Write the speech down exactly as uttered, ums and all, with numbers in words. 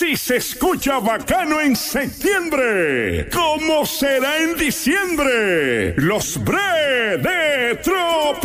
Si se escucha bacano en septiembre, ¿cómo será en diciembre? Los Bre de Trop